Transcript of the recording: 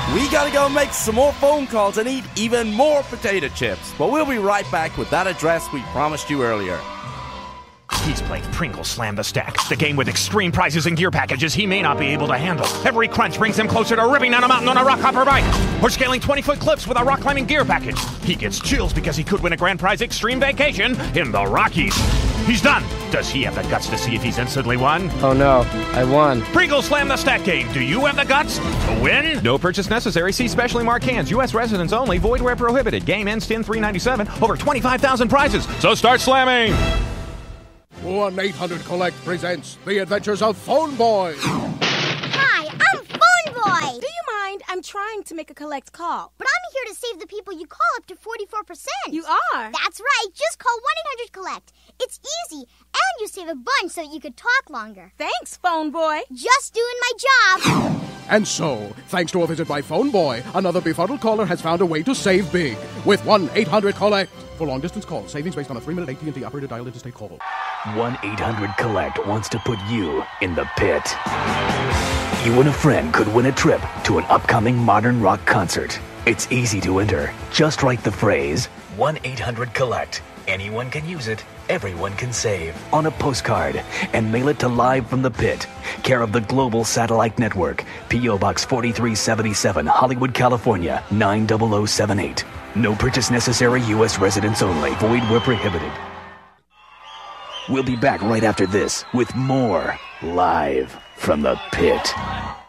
We gotta go make some more phone calls and eat even more potato chips. But we'll be right back with that address we promised you earlier. He's playing Pringle Slam the Stack, the game with extreme prizes and gear packages he may not be able to handle. Every crunch brings him closer to ripping down a mountain on a rock hopper bike, or scaling 20-foot cliffs with a rock climbing gear package. He gets chills because he could win a grand prize extreme vacation in the Rockies. He's done. Does he have the guts to see if he's instantly won? Oh no, I won. Pringle Slam the Stack game. Do you have the guts to win? No purchase necessary. See specially marked cans. U.S. residents only. Void where prohibited. Game ends 10/3/97. Over 25,000 prizes. So start slamming. 1-800-COLLECT presents The Adventures of Phone Boy. Hi, I'm Phone Boy. Do you mind? I'm trying to make a collect call. But I'm here to save the people you call up to 44%. You are? That's right. Just call 1-800-COLLECT. It's easy, and you save a bunch so that you could talk longer. Thanks, Phone Boy. Just doing my job. And so, thanks to a visit by Phone Boy, another befuddled caller has found a way to save big with 1-800-COLLECT. For long-distance calls, savings based on a 3-minute AT&T operated dial interstate call. 1-800-COLLECT wants to put you in the pit. You and a friend could win a trip to an upcoming modern rock concert. It's easy to enter. Just write the phrase 1-800-COLLECT. Anyone can use it. Everyone can save. On a postcard and mail it to Live from the Pit, care of the Global Satellite Network, P.O. Box 4377, Hollywood, California, 90078. No purchase necessary. U.S. residents only. Void where prohibited. We'll be back right after this with more Live from the Pit.